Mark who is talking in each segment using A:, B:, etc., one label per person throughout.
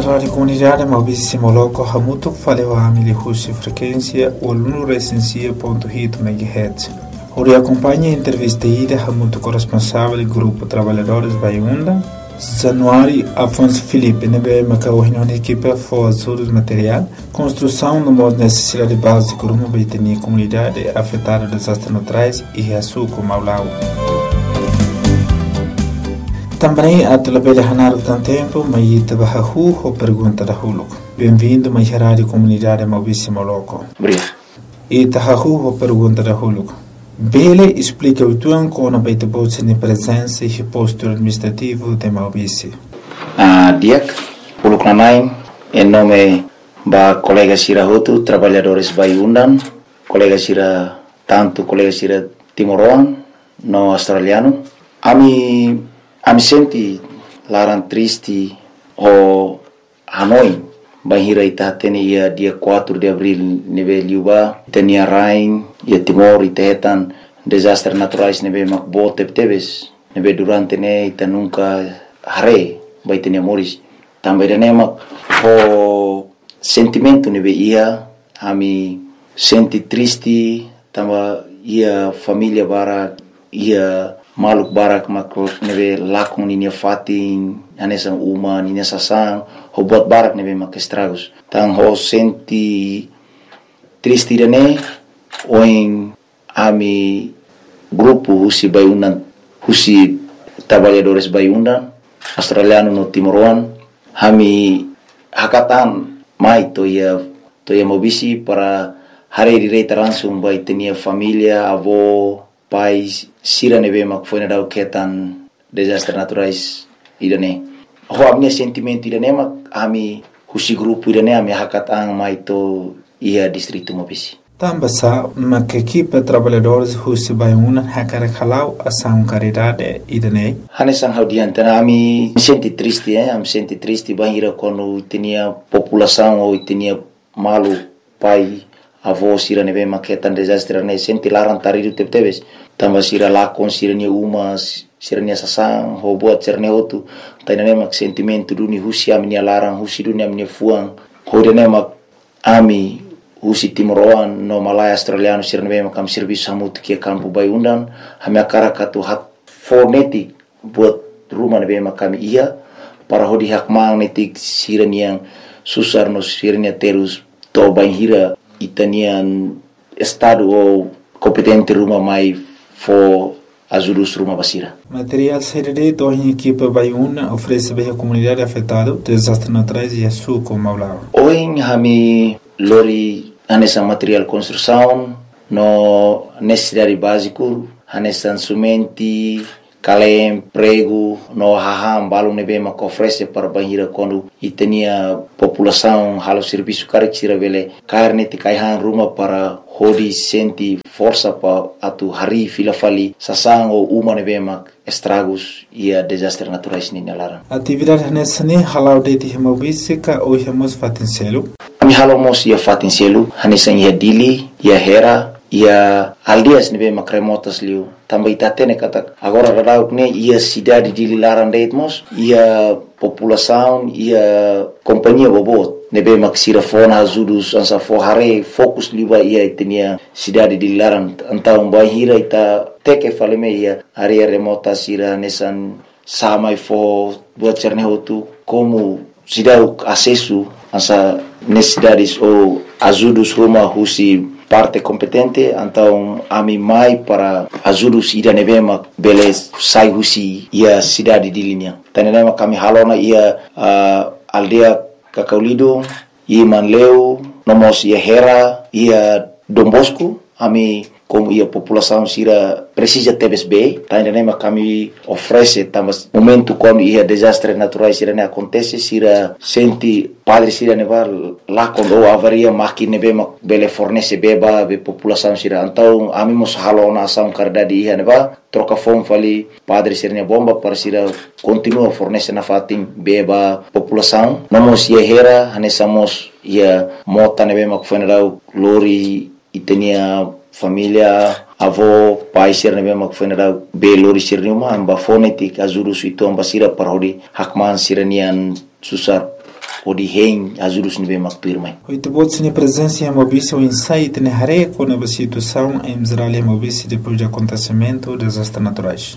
A: rádio comunidade Malbisi Moloco Hamutuk faleu a Husi frequência 100.8 MHz. Ori acompanha a entrevista ida Hamutuk responsável do grupo Trabalhadores Baiunda. Januário Afonso Felipe nebe macaohino na equipe for surdos material, construção no modo necessidade básica de uma baitania comunidade afetada por desastres naturais e reaçuco Maulau. Também a telebelha hanar tanto tempo, mas tabahu ou pergunta da huluk. Bem-vindo mais rádio comunidade Malbisi Moloco.
B: Obrigado.
A: E tabahu ou pergunta da huluk. Bele explica o tuan com a baita bolsa de presença e posto administrativo de Malbisi.
B: Diak, huluk nanai, em nome da colega Sira Hotu, trabalhadores Baiundan, colega Sira Timoroan, no australiano. Ami senti larang triste o Hanoi. Bahira ita teni ia dia 4 de abril neve liuba tenia rain ia Timor ita hetan desastre naturais neve makbo tebes neve durante ne ita nunca hare bai tenia moris também ne mak o sentimento neve ia ami senti triste tamba ia família bara ia maluk barak makro neve lakon ninia fatin anesa uma ninia sasang ho buat barak neve mak estragos tang ho senti triste irene oin ami grupo Husi Baiundan Husi Trabalhadores Baiundan australiano no Timoroan hami hakatan mai toia Malbisi para hari direita langsung bai tenia família avó pais sira neve mak foi na ketan desastre naturais irane ho amne sentimento irane mak ami Husi grupo irane ami hakatang mai to ia distrito Malbisi
A: Tambasa mak equipe trabalhadores Husi Baiundan hakara khalau asam caridade irane
B: hanesang haudiante ami senti triste am senti triste bahira quando tinha população ou tinha malu pai avó sira neve maketan desastre ne senti larang taridu tebes tamba sira lakon sira ni uma sira ni sasang ho buat sira ne otu tainane mak sentimento duni Husi ami ni larang Husi duni ami fuang ho dene mak ami Husi Timoroan no Malaya australiano sira neve makam serviço hamut ke kampu Baiundan hami akara katu hat fonetik buat rumah neve makam ia para hodi hak magnetik sira ni yang susar no sira ni terus to banhira itanian estado ou competente rumah mai for ajudos rumah basira.
A: Material CDD do em equipe Baiundan oferece bem a comunidade afetada desastres naturais e açúcar com Maulau.
B: Oin hami lori anessa material construção no necessidade básico anessa sumenti kalem prego no haham balung nebe mak oferece para banhira quando itenia população halo serviço caricira vele carne te kaihan rumah para hodi senti força pa atu hari fila fali sasang ou uma nebe mak estragos ia desastre naturais ni nalara
A: atividade nessa ne halau de Malbisi ka o hemos fatincelo
B: ami halomos ia fatincelo hanesa ia dili ia hera ia aldias nebe mak remotas liu também tatene kata agora radauk ne ia cidade de Lilaran Deitmos ia população ia companhia bobot nebe maksira fona ajudos ansa forhare fokus liba ia tenia cidade de Lilaran então bahira ita teke faleme ia area remota sira nesan samai fo buat cerne hotu como cidade acesso ansa necessidades ou ajudos rumah Husi parte competente então ami mai para ajudos ida nevema beles sai Husi ia cidade de linha tanema kami halona ia aldea Kakaulido ia Manleu nomos ia Hera ia Dombosco ami como ia população sira precisa TBSB tanema kami oferece também momento quando ia desastre naturais sira ne acontece sira senti padre sira neva lá quando avaria máquina nebe bele fornece beba be população sira então ami mos halona ação cardade ia neva troca fome fali padre sira ne bomba para sira continua fornece na fatim beba população nomos ia Hera hanesamos ia mota nebe mak funeral lori itenia família avó pai sir nebe mak funeral be lori sir numa amba fonetik azuru suito amba sira parodi hakman siranian susar o de rei ajudos nebe macpirmai.
A: Oito bots ni presença em Mobice o insight ne hare com a situação em Israel e Mobice depois do acontecimento dos desastres naturais.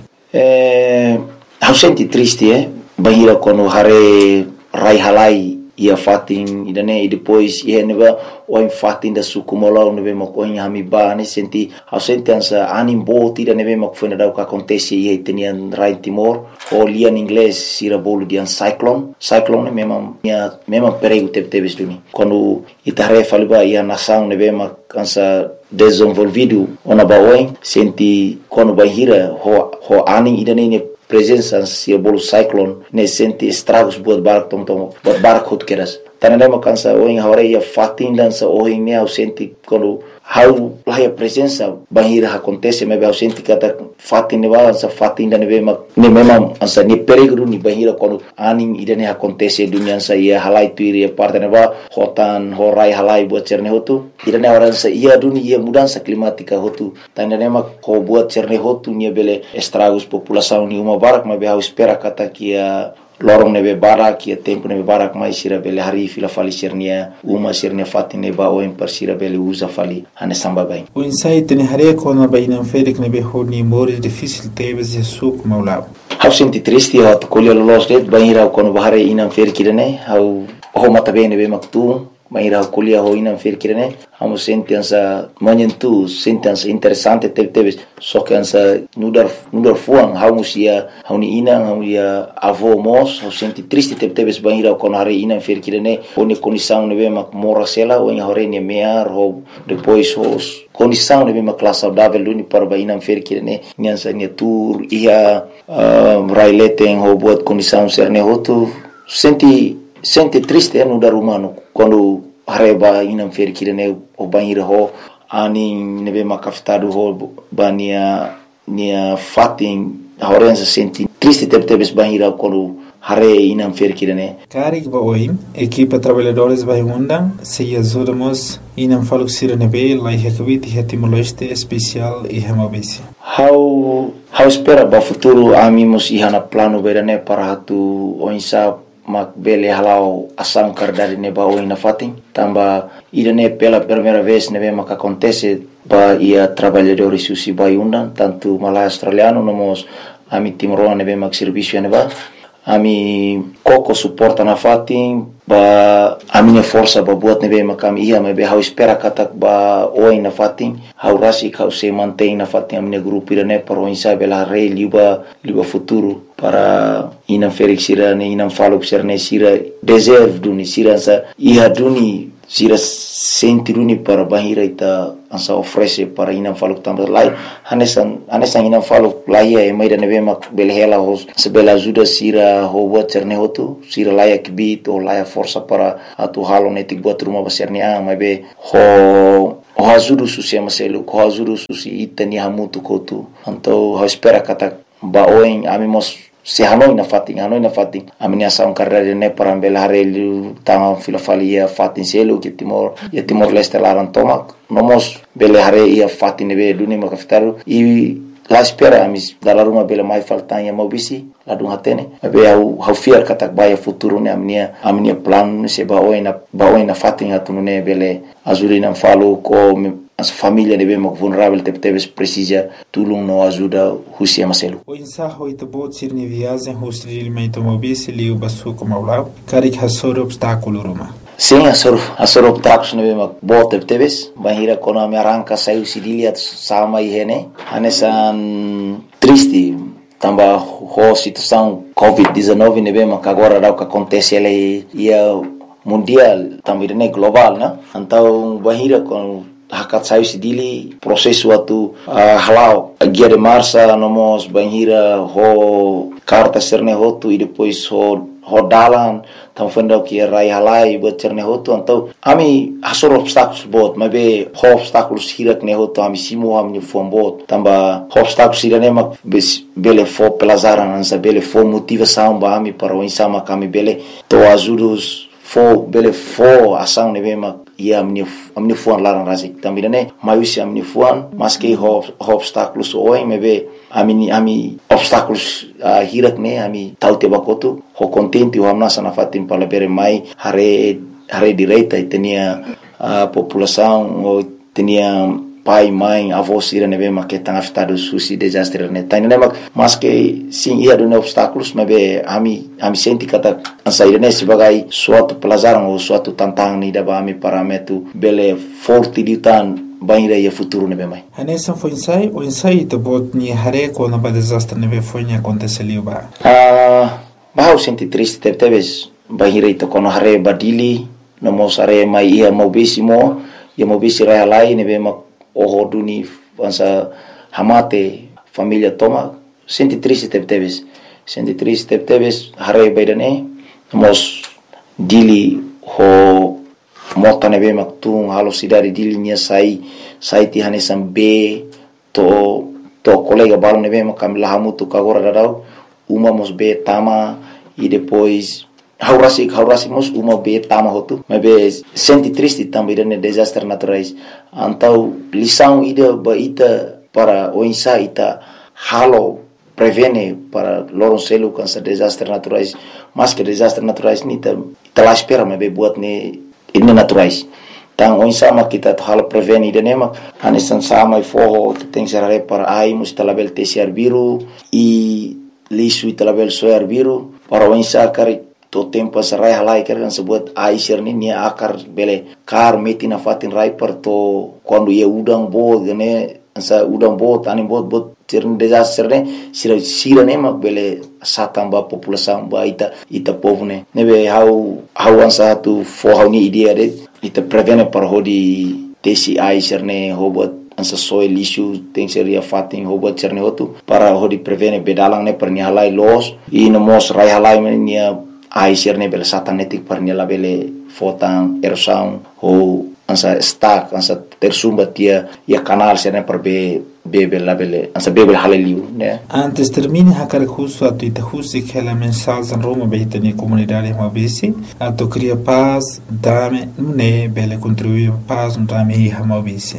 B: Eu senti triste, bahira quando hare rai halai ia fatin idane e depois ia neba o fatin da sukumolau nebe makoin hamiba ne senti eu senti ansa animbo tira nebe makfona da o que acontece ia tenian rai Timor o lian inglês sira bolo dian cyclone memang perigo teve duni quando itare faliba ia nação nebe makansa desenvolvido ona baoin senti quando bahira ho aning idane ne presença se bolo cyclone ne senti estragos buat barak hot keras tananda makansa oing hore ia fatin dansa oing ne au senti quando how lá a presença bahira acontece mas eu senti kata fatin ne balança fatin da ne memang ansa ni perigo ni bahira quando aning idane acontece dunia sa ia halai tuiri parte ne ba hotan horai halai buat cerne hotu idane orang sa ia dunia ia mudança climática hotu tananda ko buat cerne hotu ni bele estragos população ni uma barak mas eu espera kata kia lorong nebe barak ia tempo nebe barak mai sira bele hari fila fali sernia uma sernia fatin neba o em sira bele usa fali ane samba bem
A: o insight ne hare com a baina ferik nebe honi mores difícil tebes e suco maulao
B: eu senti triste eu colher los det baira quando bahare inam ferik dene eu mata bem nebe maktu Maira kuliah ho inam firkirane amo sentença manhentu sentença interessante teve só que ansa nudar fuang hausia hauni inang hauia avô mos ho senti triste teve banhira quando hare inam firkirane oni condição nebe mak mora sela o em hore ne mear ho depois os condição nebe mak classe saudável luni para ba inam firkirane nyansa ne tour ia raileten ho buat condição serne hotu senti triste no dar humano quando hareba inam firkirane o banhira ho ani nebe makafitado ho bania nia fatin horenza senti triste teve banhira quando hare inam firkirane
A: Karik ba oim equipa trabalhadores vai undang se ajudamos inam faluxira nebe lai hekvit hetimoleste especial e hemabisi
B: how espera ba futuro amimos ihana plano berane para hatu oinsa mak bele halau asam kardari neba o ina fatin tamba idane pela primeira vez nebe mak acontece ba ia trabalhadores susi baiundan tanto malai australiano nomos ami timoroa nebe mak serviço neba ami koko suporta na fatin ba amine força ba buat nebe makam ia mebe hau espera katak ba oi na fatin hau rasi kau se mantém na fatin amine grupo irane para insa bela rei liba futuro para inam Felix sirane inam falo sirane sira deserve duni sira sa ia duni sira senti duni para bahira ita ansa oferece para inam falo tambah lai hanesan inam falo lai e mai da nebe mak belhela hos sebela ajuda sira ho buat cerne hotu sira lai akbit o lai força para atu halo netik buat rumah baserne mai be ho ajuda susi maselu ho ajuda susi itani hamutu kotu então ho espera kata ba oin amimos se hanoi na fatin amini asam karere ne parambel harelu tanga filafalia fatin selo que Timor Leste laran tomak nomos bele hare ia fatin be duni makaftaru e la espera amis dalla ruma bele mai faltanya mobisi la dun hatene be au fiar katak baya futuro ne amnia plan se ba oina fatin atunune bele azulina falo ko as família nebe mak vulnerável teve precisa tulung no ajuda husia maselu
A: o insaho itobot sirni viagem hostri limento mobisi liu basu como aula karik hasor obstáculo roma
B: sim asor obstáculos nebe mak bot teve bahira kono me arranca saiu sidilia sama ihene anesan triste tamba ho situação COVID-19 nebe mak agora dá o que acontece ele ia mundial também né global né então bahira com hakat sayu sidili prosesu atu halau guia de marcha nomos banhira ho carta serne hotu e depois ho dalan tam fenda que rai halai buat cerne hotu então ami hasor obstáculos bot mabe ho obstáculos hirak ne hotu ami simo ami fom bot tamba obstáculos irane mak bele fo pelazaran ansa bele fo motivação ba ami para o insama kami bele to ajudos fo ação nebe mak ia amin'ny foan larang razik tambirane maiusi amin'ny foan maske obstáculos oin mebe ami obstáculos hirak ne ami taute bakotu ho contente o amna sana fatim palabere mai hare direita itenia população o tenia pai, mãe, avós irem ver mas que estão afetados suci desastre né tá né mas que sim ia do obstáculos mas be ami senti kata sair né sebagai suatu pelajaran ou suatu tantangan ni da ami parametu bele forte di tan banira ia futuro né be mai
A: Hanesan foi o ensaio te bot ni hare quando ba desastre né foi ni aconteceu ba
B: bahau senti triste teves banira ito kono hare badili no mosare mai ia mobisimo ia mobisi rai lai né be o duni ansa hamate família toma senti triste teves hare baidane mos dili ho mota nebe maktung halo sidari dili nia sai ti hanesan be to colega balo nebe makam lahamutu kagora dadau uma mos be tama e depois haurasi mos uma be tama hotu mas senti triste também de desastres naturais então lição ida baita para o insa ita halo prevene para loroncelo cansa desastres naturais mas que desastres naturais ni ta lá espera mas buat ne ini naturais então o insa ma kita halo prevene ida nema anesan sama e forro tem serare para ai mus talabel tesiar biru e lisu talabel soar biru para o insa kari to tempo sarai halai kan sebut aisir ni nia akar bele kar meti na fatin rai per to quando ia udang bo gane sa udang bo tani bot cerni desastre ne sira ne mak bele satamba população ba ita povo ne nebe how ansa tu for how ni idea de ita prevene par hodi tesi aisir ne hobot ansa soil issue tem seria fatin hobot cerne hotu para hodi prevene bedalang ne per ni halai los e no mos rai halai nia aisir ne bela satanetik par nela bele fotan erosão ou ansa stack ansa tersumba tia ia canal sene par bebe la bele ansa bebe haleliu né
A: antes termine hakar justo atu ita justi que la mensagem Roma beita ni comunidade mobisi atu cria paz dame ne bele contribuir paz dame hi mobisi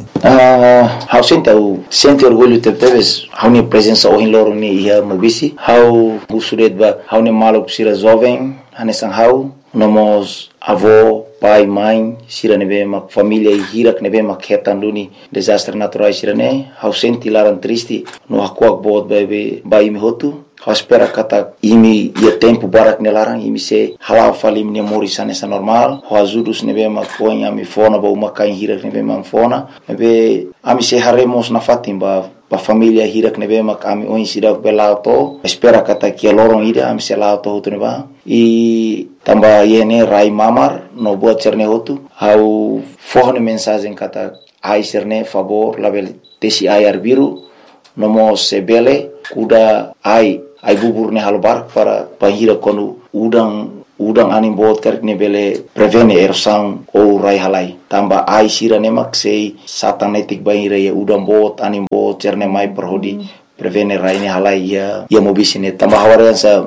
B: how sente orgulho teves how ni presença o loro ni ia mobisi how usuret ba how ni malo sira jovem hanesan how nomos avô pai mãe sira nebe mak família e hirak nebe mak hetan duni desastre naturais sira ne how senti laran triste no hakuak bot bai mi hotu how espera kata imi ia tempo barak nelarang imi se hala falim ni mori sanesa normal how azudus nebe mak poin ami fona ba uma kain hirak nebe mak fona nebe ami se haremos na fatim ba família hirak nebe mak ami oin sidak belauto espera kata kia lorong ida ami se lauto hotu neba e tamba yene rai mamar no buat cerne hotu how forne mensagem kata ai cerne favor label tesi ayar biru nomo sebele kuda ai bubur ne halbar para pahira konu udang anim bot kerk ne bele prevene erosão ou rai halai tamba ai sira ne mak sei satanetik bahira ya udang bot anim bot cerne mai perhodi prevene rai ne halai ya mobisine tamba hawarian sa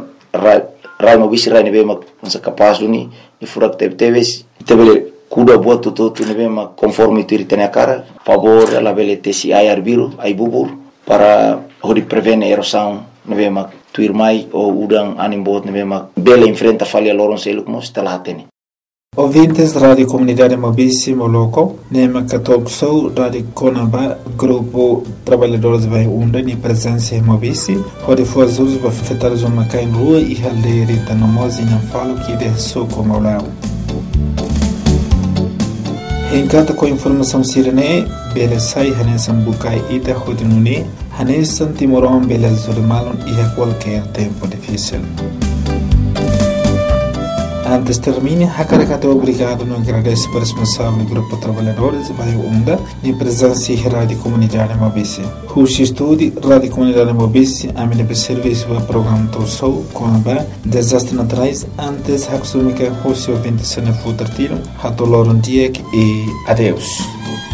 B: rai mobisi rai ne be mak sa kapas duni ni furak teves tebele kuda buat tutu ne be mak conforme tu ritene cara favor la bele tesi ayar biru ai bubur para hodi prevene erosão ne be mak tuir mai o udang anim bot ne be mak bele enfrenta falha loron seluk mos talatene
A: Ouvintes da Rádio Comunidade Mobisi Moloco, Nema Catolxou, Rádio Conaba, Grupo Trabalhadores Vai Unda, ni presença em Mobisi, onde foi as usos para afetar os homens rua e aldeia Tanomosi não falo que de soco Maulao. Encanta com informação sirene, bele sai hanesan bukai ita hodinune, hanesan timoron bele zulmalon e a qualquer tempo difícil. Antes termine, Hakarakato obrigado no agradece para o responsável do Grupo Trabalhadores Vai Unda, de presença em Rádio Comunidade Mobisi. Rushi Estúdio, Rádio Comunidade Mobisi, a minha serviço do programa Torsou, Conaba, Desastres Naturais, antes Haksumika, Rushi ouvinte Sene Futartino, Hatoloron Diek e adeus.